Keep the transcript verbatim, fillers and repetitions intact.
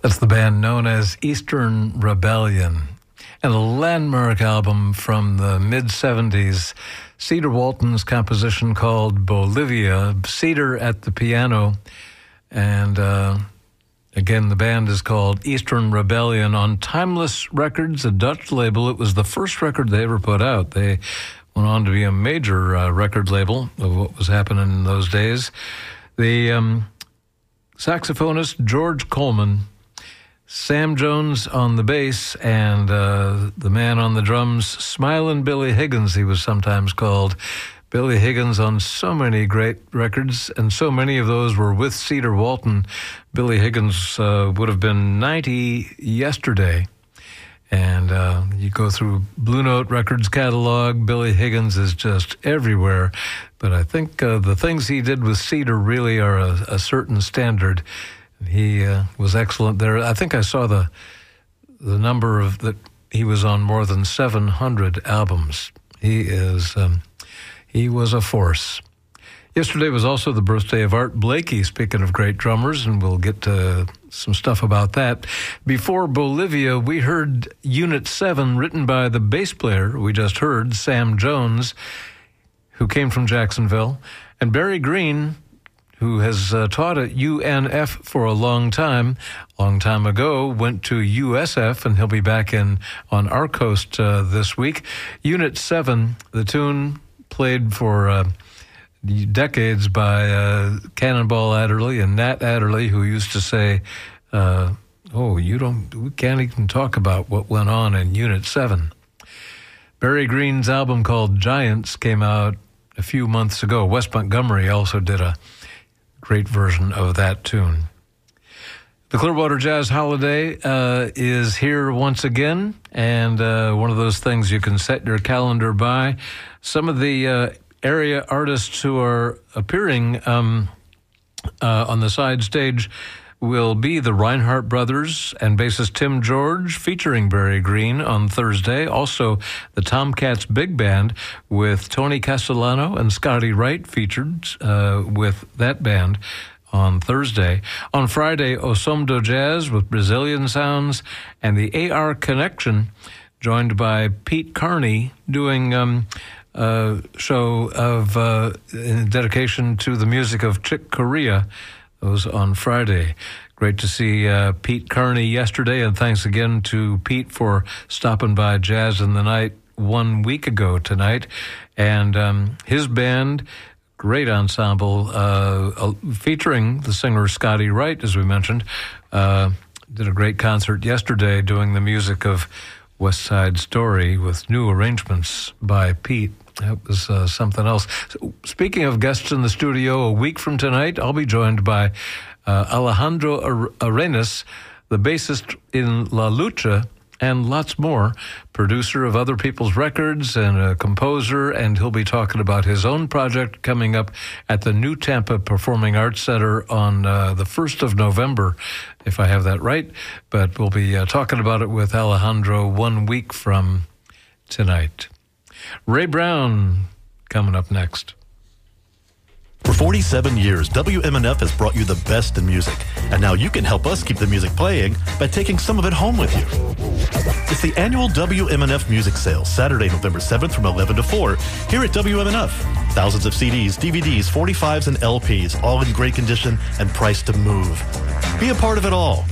That's the band known as Eastern Rebellion, and a landmark album from the mid-seventies. Cedar Walton's composition called Bolivia, Cedar at the piano, and uh, again, the band is called Eastern Rebellion on Timeless Records, a Dutch label. It was the first record they ever put out. They went on to be a major uh, record label of what was happening in those days. The um, saxophonist George Coleman, Sam Jones on the bass, and uh, the man on the drums, Smilin' Billy Higgins, he was sometimes called. Billy Higgins on so many great records, and so many of those were with Cedar Walton. Billy Higgins uh, would have been ninety yesterday. And uh, you go through Blue Note Records catalog, Billy Higgins is just everywhere. But I think uh, the things he did with Cedar really are a, a certain standard. He uh, was excellent there. I think I saw the the number of that he was on more than seven hundred albums. He is um, he was a force. Yesterday was also the birthday of Art Blakey, speaking of great drummers, and we'll get to some stuff about that. Before Bolivia, we heard Unit seven, written by the bass player we just heard, Sam Jones, who came from Jacksonville, and Barry Green, who has uh, taught at U N F for a long time, long time ago, went to U S F, and he'll be back in on our coast uh, this week. Unit seven, the tune played for uh, decades by uh, Cannonball Adderley and Nat Adderley, who used to say, uh, oh, you don't, we can't even talk about what went on in Unit seven. Barry Green's album called Giants came out a few months ago. Wes Montgomery also did a great version of that tune. The Clearwater Jazz Holiday uh, is here once again, and uh, one of those things you can set your calendar by. Some of the uh, area artists who are appearing um, uh, on the side stage will be the Reinhardt Brothers and bassist Tim George, featuring Barry Green on Thursday. Also, the Tomcats Big Band with Tony Castellano and Scotty Wright featured uh, with that band on Thursday. On Friday, Osomdo Jazz with Brazilian sounds, and the A R Connection, joined by Pete Carney, doing um, a show of uh, in dedication to the music of Chick Corea. Those on Friday. Great to see uh, Pete Carney yesterday, and thanks again to Pete for stopping by Jazz in the Night one week ago tonight. And um, his band, great ensemble, uh, uh, featuring the singer Scotty Wright, as we mentioned, uh, did a great concert yesterday doing the music of West Side Story with new arrangements by Pete. That was uh, something else. So, speaking of guests in the studio, a week from tonight, I'll be joined by uh, Alejandro Arenas, the bassist in La Lucha, and lots more, producer of other people's records and a composer, and he'll be talking about his own project coming up at the New Tampa Performing Arts Center on uh, the first of November, if I have that right. But we'll be uh, talking about it with Alejandro one week from tonight. Ray Brown coming up next. For forty-seven years, W M N F has brought you the best in music. And now you can help us keep the music playing by taking some of it home with you. It's the annual W M N F Music Sale, Saturday, November seventh from eleven to four, here at W M N F. Thousands of C Ds, D V Ds, forty-fives, and L Ps, all in great condition and priced to move. Be a part of it all.